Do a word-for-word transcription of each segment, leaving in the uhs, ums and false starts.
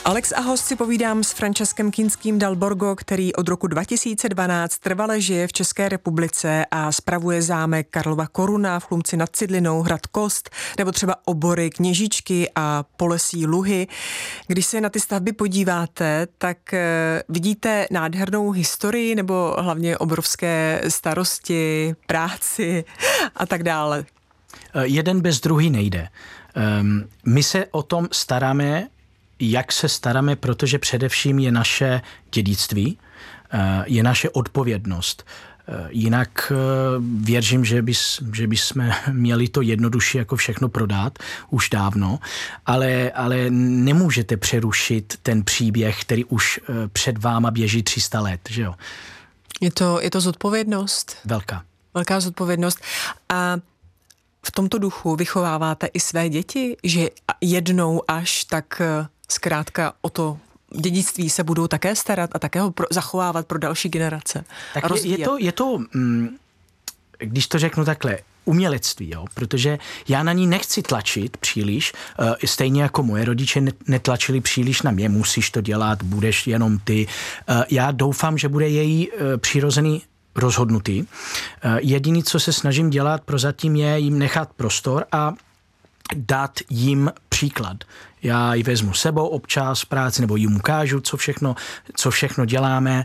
Alex a host si povídám s Franceskem Kinským dal Borgo, který od roku dva tisíce dvanáct trvale žije v České republice a spravuje zámek Karlova Koruna v Chlumci nad Cidlinou, hrad Kost, nebo třeba Obory, Kněžičky a Polesí Luhy. Když se na ty stavby podíváte, tak e, vidíte nádhernou historii nebo hlavně obrovské starosti, práci a tak dále. Jeden bez druhý nejde. Um, my se o tom staráme, jak se staráme, protože především je naše dědictví, je naše odpovědnost. Jinak věřím, že, bys, že bychom měli to jednoduše jako všechno prodat už dávno, ale, ale nemůžete přerušit ten příběh, který už před váma běží tři sta let, že jo? Je to, je to zodpovědnost? Velká. Velká zodpovědnost. A v tomto duchu vychováváte i své děti, že jednou až tak zkrátka o to dědictví se budou také starat a také ho pro, zachovávat pro další generace. Tak je, je to, je to mm, když to řeknu takhle, umělectví, jo? Protože já na ní nechci tlačit příliš, uh, stejně jako moje rodiče netlačili příliš na mě, musíš to dělat, budeš jenom ty. Uh, já doufám, že bude její uh, přirozený rozhodnutý. Uh, jediný, co se snažím dělat prozatím, je jim nechat prostor a dát jim příklad. Já ji vezmu sebou občas v práci, nebo jim ukážu, co všechno, co všechno děláme,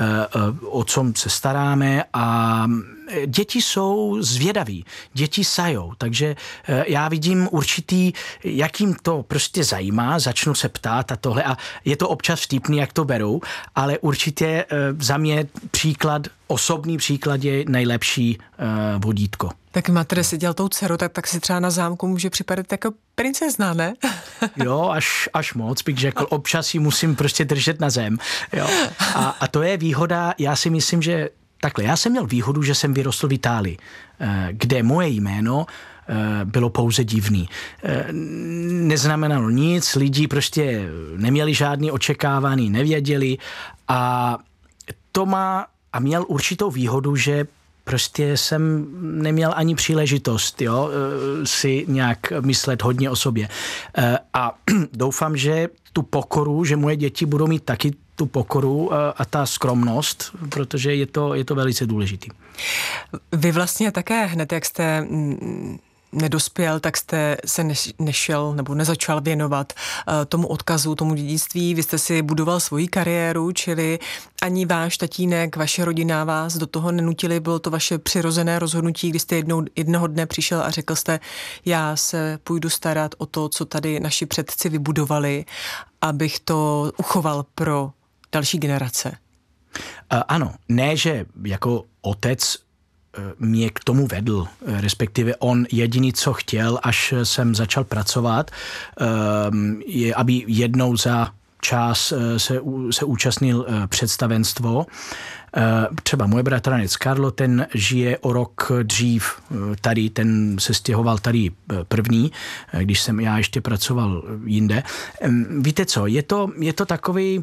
o co se staráme a děti jsou zvědaví, děti sajou, takže já vidím určitý, jak jim to prostě zajímá, začnu se ptát a tohle a je to občas vtipný, jak to berou, ale určitě za mě příklad, osobní příklad je nejlepší vodítko. Tak máte desetiletou dceru, tak, tak si třeba na zámku může připadat jako princezna, ne? Jo, až, až moc bych řekl, občas ji musím prostě držet na zem. Jo. A, a to je výhoda, já si myslím, že takhle, já jsem měl výhodu, že jsem vyrostl v Itálii, kde moje jméno bylo pouze divný. Neznamenalo nic, lidi prostě neměli žádný očekávání, nevěděli a to má a měl určitou výhodu, že prostě jsem neměl ani příležitost, jo, si nějak myslet hodně o sobě. A doufám, že tu pokoru, že moje děti budou mít taky tu pokoru a ta skromnost, protože je to, je to velice důležitý. Vy vlastně také hned, jak jste nedospěl, tak jste se nešel nebo nezačal věnovat uh, tomu odkazu, tomu dědictví. Vy jste si budoval svoji kariéru, čili ani váš tatínek, vaše rodina vás do toho nenutili, bylo to vaše přirozené rozhodnutí, kdy jste jednou, jednoho dne přišel a řekl jste, já se půjdu starat o to, co tady naši předci vybudovali, abych to uchoval pro další generace. Uh, ano, ne, že jako otec mě k tomu vedl, respektive on jediný, co chtěl, až jsem začal pracovat, je, aby jednou za čas se, se účastnil představenstvo. Třeba můj bratranec Karlo, ten žije o rok dřív tady, ten se stěhoval tady první, když jsem já ještě pracoval jinde. Víte co, je to, je to takový,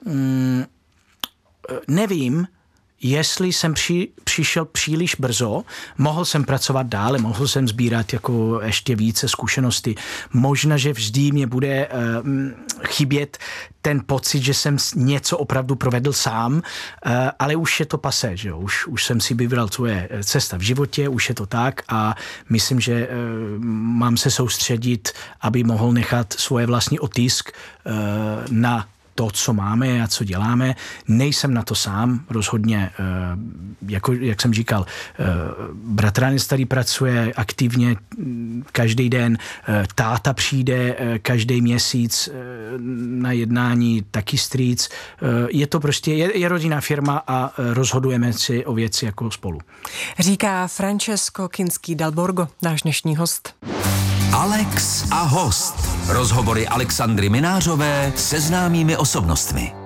nevím, jestli jsem při, přišel příliš brzo, mohl jsem pracovat dále, mohl jsem sbírat jako ještě více zkušenosti. Možná, že vždy mě bude uh, chybět ten pocit, že jsem něco opravdu provedl sám, uh, ale už je to pasé, že jo? Už, už jsem si vybral svoje cesta v životě, už je to tak a myslím, že uh, mám se soustředit, aby mohl nechat svoje vlastní otisk uh, na to, co máme a co děláme. Nejsem na to sám, rozhodně, jako, jak jsem říkal, bratranec tady pracuje aktivně každý den, táta přijde každý měsíc na jednání, taky strýc. Je to prostě, je, je rodinná firma a rozhodujeme si o věci jako spolu. Říká Francesco Kinský dal Borgo, náš dnešní host. Alex a host. Rozhovory Alexandry Minářové se známými osobnostmi.